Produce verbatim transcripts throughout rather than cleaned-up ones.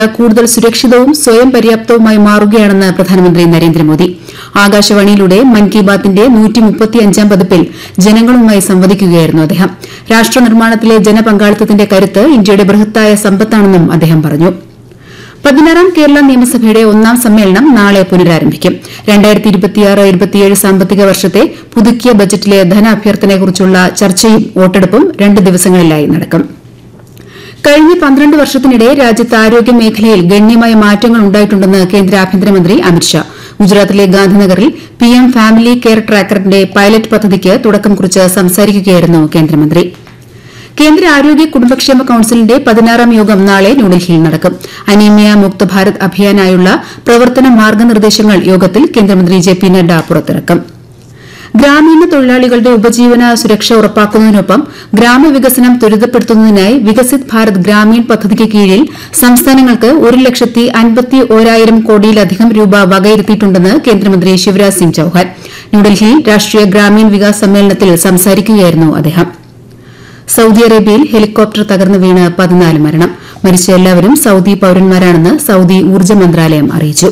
കൂടുതൽ സുരക്ഷിതവും സ്വയം പര്യാപ്തവുമായി മാറുകയാണെന്ന് പ്രധാനമന്ത്രി നരേന്ദ്രമോദി. ആകാശവാണിയിലൂടെ മൻ കി ബാത്തിന്റെ നൂറ്റിമുപ്പത്തിയഞ്ചാം പതിപ്പിൽ ജനങ്ങളുമായി സംവദിക്കുകയായിരുന്നു അദ്ദേഹം. രാഷ്ട്രനിർമ്മാണത്തിലെ ജനപങ്കാളിത്തത്തിന്റെ കരുത്ത് ഇന്ത്യയുടെ ബൃഹത്തായ സമ്പത്താണെന്നും അദ്ദേഹം പറഞ്ഞു. പതിനാറാം കേരള നിയമസഭയുടെ ഒന്നാം സമ്മേളനം നാളെ പുനരാരംഭിക്കും. രണ്ടായിരത്തി ഇരുപത്തിയാറ് ഇരുപത്തിയേഴ് സാമ്പത്തിക വർഷത്തെ പുതുക്കിയ ബജറ്റിലെ ധനാഭ്യർത്ഥനയെക്കുറിച്ചുള്ള ചർച്ചയും വോട്ടെടുപ്പും രണ്ട് ദിവസങ്ങളിലായി നടക്കും. കഴിഞ്ഞ പന്ത്രണ്ട് വർഷത്തിനിടെ രാജ്യത്ത് ആരോഗ്യ മേഖലയിൽ ഗണ്യമായ മാറ്റങ്ങൾ ഉണ്ടായിട്ടുണ്ടെന്ന് കേന്ദ്ര ആഭ്യന്തരമന്ത്രി അമിത്ഷാ. ഗുജറാത്തിലെ ഗാന്ധിനഗറിൽ പിഎം ഫാമിലി കെയർ ട്രാക്കറിന്റെ പൈലറ്റ് പദ്ധതിക്ക് തുടക്കം കുറിച്ച് സംസാരിക്കുകയായിരുന്നു കേന്ദ്രമന്ത്രി. കേന്ദ്ര ആരോഗ്യ കുടുംബക്ഷേമ കൌൺസിലിന്റെ പതിനാറാം യോഗം നാളെ ന്യൂഡൽഹിയിൽ നടക്കും. അനീമിയ മുക്ത ഭാരത് അഭിയാനായുള്ള പ്രവർത്തന മാർഗ്ഗനിർദ്ദേശങ്ങൾ യോഗത്തിൽ കേന്ദ്രമന്ത്രി ജെ പി നദ്ദ പുറത്തിറക്കും. ഗ്രാമീണ തൊഴിലാളികളുടെ ഉപജീവന സുരക്ഷ ഉറപ്പാക്കുന്നതിനൊപ്പം ഗ്രാമവികസനം ത്വരിതപ്പെടുത്തുന്നതിനായി വികസിത് ഭാരത് ഗ്രാമീൺ പദ്ധതിക്ക് കീഴിൽ സംസ്ഥാനങ്ങൾക്ക് ഒരു ലക്ഷത്തി അൻപത്തി ഓരായിരം കോടിയിലധികം രൂപ വകയിരുത്തിയിട്ടുണ്ടെന്ന് കേന്ദ്രമന്ത്രി ശിവരാജ് സിംഗ് ചൌഹാൻ. ന്യൂഡൽഹിയിൽ രാഷ്ട്രീയ ഗ്രാമീൺ വികാസ് സമ്മേളനത്തിൽ സംസാരിക്കുകയായിരുന്നു അദ്ദേഹം. സൌദി അറേബ്യയിൽ ഹെലികോപ്റ്റർ തകർന്നു വീണ് പതിനാല് മരണം. മരിച്ച എല്ലാവരും സൌദി പൌരന്മാരാണെന്ന് സൌദി ഊർജ്ജ മന്ത്രാലയം അറിയിച്ചു.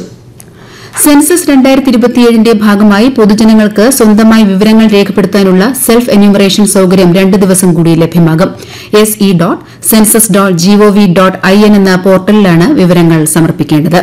സെൻസസ് രണ്ടായിരത്തി ഇരുപത്തിയേഴിന്റെ ഭാഗമായി പൊതുജനങ്ങൾക്ക് സ്വന്തമായി വിവരങ്ങൾ രേഖപ്പെടുത്താനുള്ള സെൽഫ് എന്യൂമറേഷൻ സൌകര്യം രണ്ട് ദിവസം കൂടി ലഭ്യമാകും. S E dot census dot G O V dot I N എന്ന പോർട്ടലിലാണ് വിവരങ്ങൾ സമർപ്പിക്കേണ്ടത്.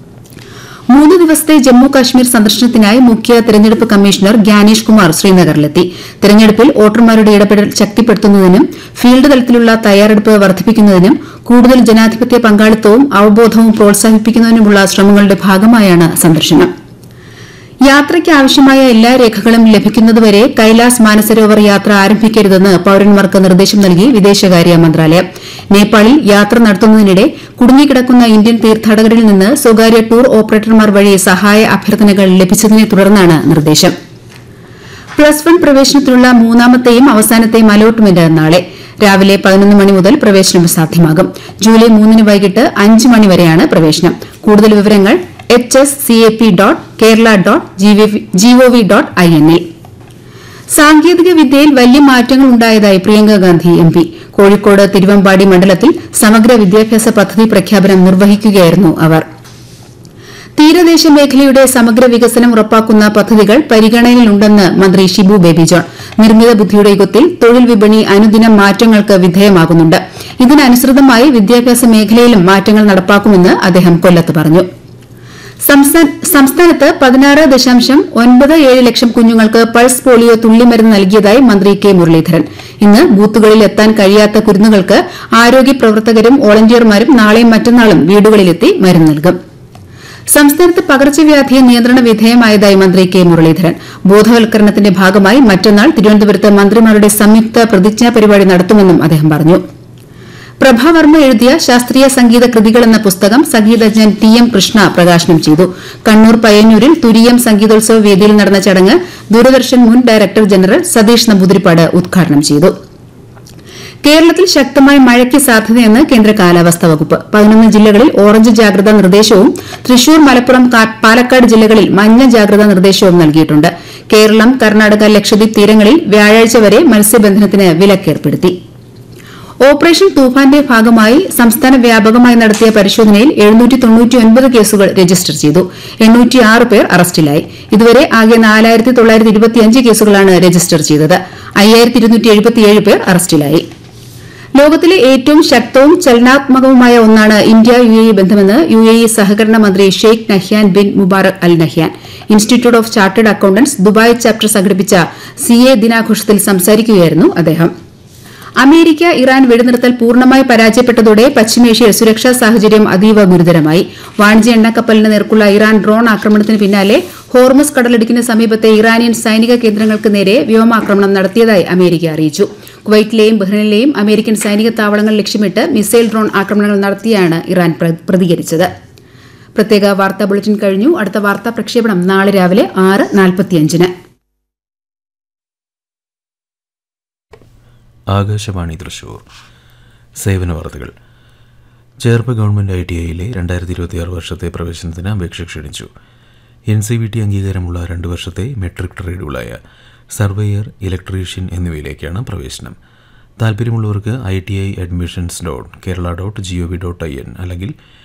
മൂന്ന് ദിവസത്തെ ജമ്മു കാശ്മീർ സന്ദർശനത്തിനായി മുഖ്യ തെരഞ്ഞെടുപ്പ് കമ്മീഷണർ ഗ്യാനേഷ് കുമാർ ശ്രീനഗറിലെത്തി. തെരഞ്ഞെടുപ്പിൽ വോട്ടർമാരുടെ ഇടപെടൽ ശക്തിപ്പെടുത്തുന്നതിനും ഫീൽഡ് തലത്തിലുള്ള തയ്യാറെടുപ്പ് വർദ്ധിപ്പിക്കുന്നതിനും കൂടുതൽ ജനാധിപത്യ പങ്കാളിത്തവും അവബോധവും പ്രോത്സാഹിപ്പിക്കുന്നതിനുമുള്ള ശ്രമങ്ങളുടെ ഭാഗമായാണ് സന്ദർശനം. യാത്രയ്ക്ക് ആവശ്യമായ എല്ലാ രേഖകളും ലഭിക്കുന്നതുവരെ കൈലാസ് മാനസരോവർ യാത്ര ആരംഭിക്കരുതെന്ന് പൌരന്മാർക്ക് നിർദ്ദേശം നൽകി വിദേശകാര്യ മന്ത്രാലയം. നേപ്പാളിൽ യാത്ര നടത്തുന്നതിനിടെ കുടുങ്ങിക്കിടക്കുന്ന ഇന്ത്യൻ തീർത്ഥാടകരിൽ നിന്ന് സ്വകാര്യ ടൂർ ഓപ്പറേറ്റർമാർ വഴി സഹായ അഭ്യർത്ഥനകൾ ലഭിച്ചതിനെ തുടർന്നാണ് നിർദ്ദേശം. പ്ലസ് വൺ പ്രവേശനത്തിനുള്ള മൂന്നാമത്തെയും അവസാനത്തെയും അലോട്ട്മെന്റ് നാളെ രാവിലെ പതിനൊന്ന് മണി മുതൽ പ്രവേശനം സാധ്യമാകും. ജൂലൈ മൂന്നിന് വൈകിട്ട് അഞ്ച് മണി വരെയാണ് പ്രവേശനം. കൂടുതൽ വിവരങ്ങൾ H S C A P dot Kerala dot G O V dot I N ൽ. സാങ്കേതിക വിദ്യയിൽ വലിയ മാറ്റങ്ങൾ ഉണ്ടായതായി പ്രിയങ്ക ഗാന്ധി എം പി. കോഴിക്കോട് തിരുവമ്പാടി മണ്ഡലത്തിൽ സമഗ്ര വിദ്യാഭ്യാസ പദ്ധതി പ്രഖ്യാപനം നിർവഹിക്കുകയായിരുന്നു അവർ. തീരദേശ മേഖലയുടെ സമഗ്ര വികസനം ഉറപ്പാക്കുന്ന പദ്ധതികൾ പരിഗണനയിലുണ്ടെന്ന് മന്ത്രി ഷിബു ബേബി ജോൺ. നിർമ്മിത ബുദ്ധിയുടെ യുഗത്തിൽ തൊഴിൽ വിപണി അനുദിനം മാറ്റങ്ങൾക്ക് വിധേയമാകുന്നുണ്ട്. ഇതിനനുസൃതമായി വിദ്യാഭ്യാസ മേഖലയിലും മാറ്റങ്ങൾ നടപ്പാക്കുമെന്ന് അദ്ദേഹം കൊല്ലത്ത് പറഞ്ഞു. സംസ്ഥാനത്ത് പതിനാറ് ദശാംശം ഒൻപത് ഏഴ് ലക്ഷം കുഞ്ഞുങ്ങൾക്ക് പൾസ് പോളിയോ തുള്ളിമരുന്ന് നൽകിയതായി മന്ത്രി കെ മുരളീധരൻ. ഇന്ന് ബൂത്തുകളിൽ എത്താൻ കഴിയാത്ത കുരുന്നുകൾക്ക് ആരോഗ്യ പ്രവർത്തകരും വോളണ്ടിയർമാരും നാളെയും മറ്റന്നാളും വീടുകളിലെത്തി മരുന്ന് നൽകും. സംസ്ഥാനത്ത് പകർച്ചവ്യാധി നിയന്ത്രണ വിധേയമായതായി മന്ത്രി കെ മുരളീധരൻ. ബോധവൽക്കരണത്തിന്റെ ഭാഗമായി മറ്റന്നാൾ തിരുവനന്തപുരത്ത് മന്ത്രിമാരുടെ സംയുക്ത പ്രതിജ്ഞാ പരിപാടി നടത്തുമെന്നും അദ്ദേഹം പറഞ്ഞു. പ്രഭാവർമ്മ എഴുതിയ ശാസ്ത്രീയ സംഗീത കൃതികൾ എന്ന പുസ്തകം സംഗീതജ്ഞൻ ടി എം കൃഷ്ണ പ്രകാശനം ചെയ്തു. കണ്ണൂർ പയ്യന്നൂരിൽ തുരീയം സംഗീതോത്സവ വേദിയിൽ നടന്ന ചടങ്ങ് ദൂരദർശൻ മുൻ ഡയറക്ടർ ജനറൽ സതീഷ് നമ്പൂതിരിപ്പാട് ഉദ്ഘാടനം ചെയ്തു. കേരളത്തിൽ ശക്തമായ മഴയ്ക്ക് സാധ്യതയെന്ന് കേന്ദ്ര കാലാവസ്ഥാ വകുപ്പ്. പതിനൊന്ന് ജില്ലകളിൽ ഓറഞ്ച് ജാഗ്രതാ നിർദ്ദേശവും തൃശൂർ, മലപ്പുറം, പാലക്കാട് ജില്ലകളിൽ മഞ്ഞ ജാഗ്രതാ നിർദ്ദേശവും നൽകിയിട്ടുണ്ട്. കേരളം, കർണാടക, ലക്ഷദ്വീപ് തീരങ്ങളിൽ വ്യാഴാഴ്ച വരെ മത്സ്യബന്ധനത്തിന് വിലക്കേർപ്പെടുത്തി. ഓപ്പറേഷൻ തൂഫാന്റെ ഭാഗമായി സംസ്ഥാന വ്യാപകമായി നടത്തിയ പരിശോധനയിൽ എഴുന്നൂറ്റി തൊണ്ണൂറ്റിയൊൻപത് കേസുകൾ രജിസ്റ്റർ ചെയ്തു. എണ്ണൂറ്റിയാറ് പേർ അറസ്റ്റിലായി. ഇതുവരെ ആകെ നാലായിരത്തി തൊള്ളായിരത്തി ഇരുപത്തിയഞ്ച് കേസുകളാണ് രജിസ്റ്റർ ചെയ്തത്. അയ്യായിരത്തി ഇരുന്നൂറ്റി എഴുപത്തിയേഴ് പേർ അറസ്റ്റിലായി. ലോകത്തിലെ ഏറ്റവും ശക്തവും ചലനാത്മകവുമായ ഒന്നാണ് India U A E ബന്ധമെന്ന് U A E സഹകരണ മന്ത്രി Sheikh Nahyan bin Mubarak Al Nahyan. Institute of chartered accountants Dubai chapter സംഘടിപ്പിച്ച സി എ ദിനാഘോഷത്തിൽ സംസാരിക്കുകയായിരുന്നു അദ്ദേഹം. അമേരിക്ക ഇറാൻ വെടിനിർത്തൽ പൂർണ്ണമായി പരാജയപ്പെട്ടതോടെ പശ്ചിമേഷ്യയിൽ സുരക്ഷാ സാഹചര്യം അതീവ ഗുരുതരമായി. വാണിജ്യ എണ്ണക്കപ്പലിന് നേർക്കുള്ള ഇറാൻ ഡ്രോൺ ആക്രമണത്തിന് പിന്നാലെ ഹോർമസ് കടലിടുക്കിന് സമീപത്തെ ഇറാനിയൻ സൈനിക കേന്ദ്രങ്ങൾക്ക് നേരെ വ്യോമാക്രമണം നടത്തിയതായി അമേരിക്ക അറിയിച്ചു. കുവൈറ്റിലെയും ബഹ്റൈനിലെയും അമേരിക്കൻ സൈനിക താവളങ്ങൾ ലക്ഷ്യമിട്ട് മിസൈൽ ഡ്രോൺ ആക്രമണങ്ങൾ നടത്തിയാണ് ഇറാൻ പ്രതികരിച്ചത്. പ്രത്യേക വാർത്താ ബുള്ളറ്റിൻ കഴിഞ്ഞു. അടുത്ത വാർത്താ പ്രക്ഷേപണം നാളെ രാവിലെ ആറ് നാൽപ്പത്തിയഞ്ചിന്. ആകാശവാണി തൃശൂർ. സേവന വാർത്തകൾ. ചേർപ്പ് ഗവൺമെന്റ് ഐ ടി ഐയിലെ രണ്ടായിരത്തി ഇരുപത്തിയാറ് വർഷത്തെ പ്രവേശനത്തിന് അപേക്ഷ ക്ഷണിച്ചു. എൻ സി വി ടി അംഗീകാരമുള്ള രണ്ട് വർഷത്തെ മെട്രിക് ട്രേഡുകളായ സർവേയർ, ഇലക്ട്രീഷ്യൻ എന്നിവയിലേക്കാണ് പ്രവേശനം. താൽപ്പര്യമുള്ളവർക്ക് I T I admissions dot Kerala dot G O V dot I N അല്ലെങ്കിൽ